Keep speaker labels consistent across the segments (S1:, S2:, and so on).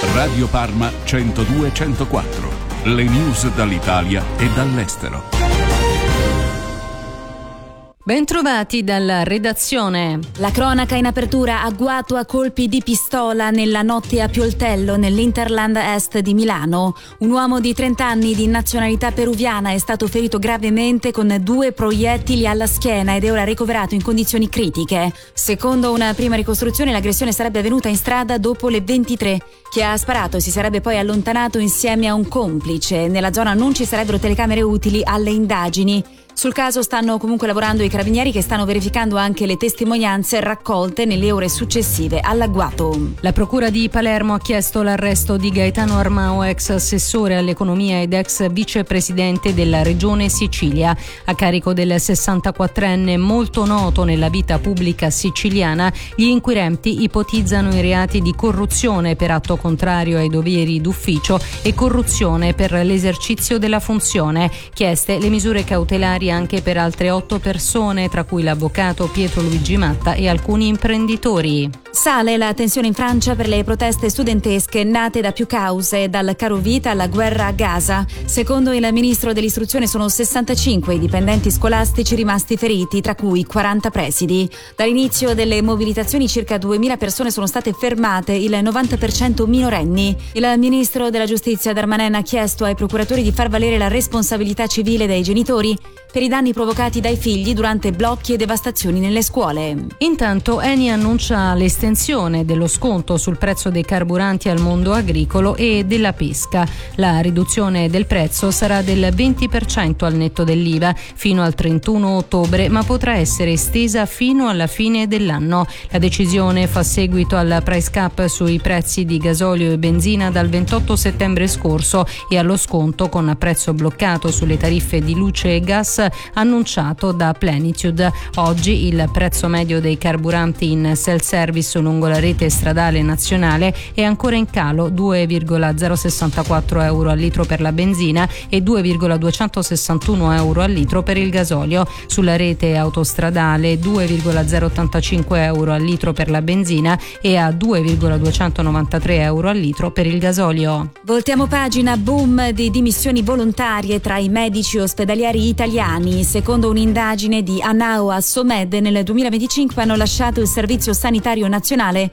S1: Radio Parma 102-104. Le news dall'Italia e dall'estero.
S2: Bentrovati dalla redazione.
S3: La cronaca in apertura: agguato a colpi di pistola nella notte a Pioltello, nell'Interland Est di Milano. Un uomo di 30 anni di nazionalità peruviana è stato ferito gravemente con 2 proiettili alla schiena ed è ora ricoverato in condizioni critiche. Secondo una prima ricostruzione, l'aggressione sarebbe avvenuta in strada dopo le 23. Chi ha sparato si sarebbe poi allontanato insieme a un complice. Nella zona non ci sarebbero telecamere utili alle indagini. Sul caso stanno comunque lavorando i carabinieri, che stanno verificando anche le testimonianze raccolte nelle ore successive all'agguato.
S2: La procura di Palermo ha chiesto l'arresto di Gaetano Armao, ex assessore all'economia ed ex vicepresidente della regione Sicilia. A carico del 64enne molto noto nella vita pubblica siciliana, gli inquirenti ipotizzano i reati di corruzione per atto contrario ai doveri d'ufficio e corruzione per l'esercizio della funzione. Chieste le misure cautelari anche per altre 8 persone, tra cui l'avvocato Pietro Luigi Matta e alcuni imprenditori.
S3: Sale la tensione in Francia per le proteste studentesche nate da più cause, dal caro vita alla guerra a Gaza. Secondo il ministro dell'istruzione sono 65 i dipendenti scolastici rimasti feriti, tra cui 40 presidi. Dall'inizio delle mobilitazioni circa 2000 persone sono state fermate, il 90% minorenni. Il ministro della giustizia Darmanin ha chiesto ai procuratori di far valere la responsabilità civile dei genitori per i danni provocati dai figli durante blocchi e devastazioni nelle scuole.
S2: Intanto Eni annuncia l'estensione dello sconto sul prezzo dei carburanti al mondo agricolo e della pesca. La riduzione del prezzo sarà del 20% al netto dell'IVA fino al 31 ottobre, ma potrà essere estesa fino alla fine dell'anno. La decisione fa seguito al price cap sui prezzi di gasolio e benzina dal 28 settembre scorso e allo sconto con prezzo bloccato sulle tariffe di luce e gas annunciato da Plenitude. Oggi il prezzo medio dei carburanti in self-service lungo la rete stradale nazionale è ancora in calo, 2,064 euro al litro per la benzina e 2,261 euro al litro per il gasolio. Sulla rete autostradale 2,085 euro al litro per la benzina e a 2,293 euro al litro per il gasolio.
S3: Voltiamo pagina: boom di dimissioni volontarie tra i medici ospedalieri italiani. Secondo un'indagine di Anao Assomed, nel 2025 hanno lasciato il Servizio Sanitario Nazionale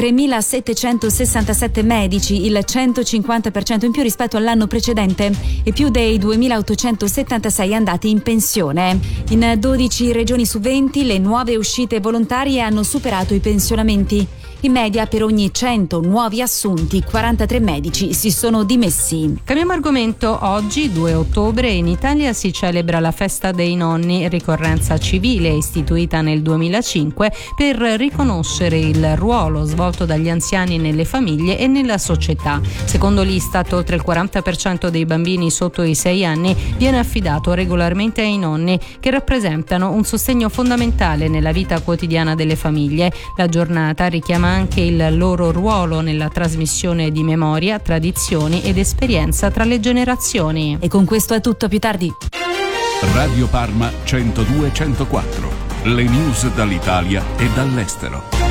S3: 3.767 medici, il 150% in più rispetto all'anno precedente e più dei 2.876 andati in pensione. In 12 regioni su 20 le nuove uscite volontarie hanno superato i pensionamenti. In media per ogni 100 nuovi assunti 43 medici si sono dimessi.
S2: Cambiamo argomento. Oggi, 2 ottobre, in Italia si celebra la festa dei nonni, ricorrenza civile istituita nel 2005 per riconoscere il ruolo svolto dagli anziani nelle famiglie e nella società. Secondo l'Istat, oltre il 40% dei bambini sotto i 6 anni viene affidato regolarmente ai nonni, che rappresentano un sostegno fondamentale nella vita quotidiana delle famiglie. La giornata richiama anche il loro ruolo nella trasmissione di memoria, tradizioni ed esperienza tra le generazioni.
S3: E con questo è tutto, più tardi.
S1: Radio Parma 102-104. Le news dall'Italia e dall'estero.